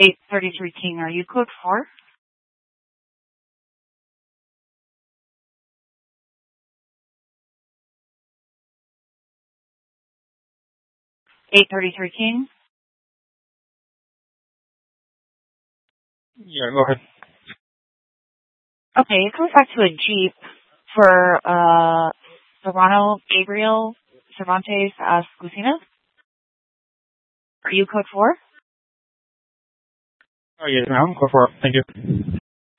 833 King, are you code 4? $833 King. Yeah, go ahead. Okay, it comes back to a Jeep for Serrano Gabriel Cervantes Lucina. Are you code 4? Oh, yes, ma'am. Go for it. Thank you.